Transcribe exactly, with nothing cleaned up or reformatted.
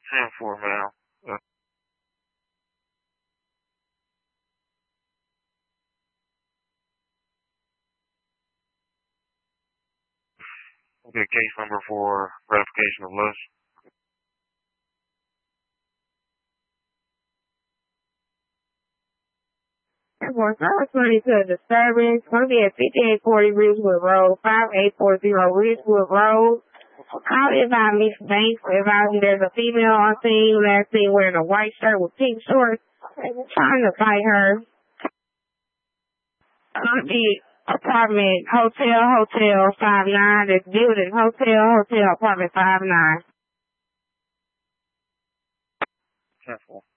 ten four, ma'am. Uh, okay, case number for ratification of list. For service money to a disturbance, going to be at fifty-eight forty Ridgewood Road, five eight four zero Ridgewood Road. Call it by Miss Banks. Advise me there's a female on scene, last seen wearing a white shirt with pink shorts, trying to fight her. Going to be apartment Hotel Hotel five nine. This building Hotel Hotel apartment five nine. ten four.